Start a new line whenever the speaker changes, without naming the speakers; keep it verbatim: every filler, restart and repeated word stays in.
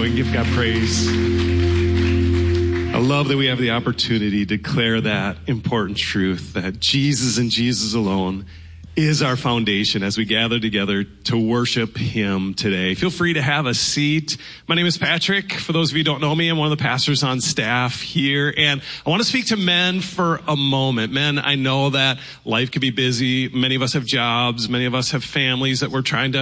and give God praise. I love that we have the opportunity to declare that important truth, that Jesus and Jesus alone is our foundation as we gather together to worship him today. Feel free to have a seat. My name is Patrick. For those of you who don't know me, I'm one of the pastors on staff here. And I want to speak to men for a moment. Men, I know that life can be busy. Many of us have jobs. Many of us have families that we're trying to